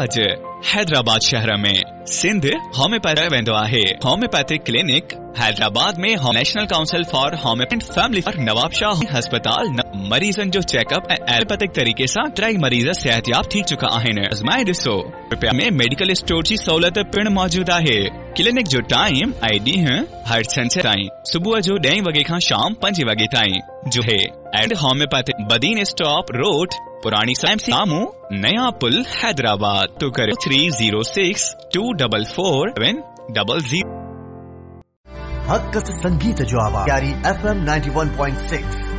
आज हैदराबाद शहर में सिंध होम्योपैथी वेंदो आहे। होम्योपैथिक क्लिनिक हैदराबाद में national council for homeopathy family for Nawab Shah अस्पताल मरीजन जो चेकअप एलोपैथिक तरीके से 3 मरीज सेहतयाब थी चुका आहिनि। आज़माए ॾिसो। रुपया में मेडिकल स्टोर की सहूलियत पिण मौजूद आहे। क्लिनिक जो टाइम ID हर छंछर ताईं सुबह जो 10 वगे खां शाम 5 वगे ताईं जो है add homeopathic Badin stop road पुरानी सामू नया पुल हैदराबाद। तो करो 306 244 700। हक़ संगीत जो आवाज़ FM 91.6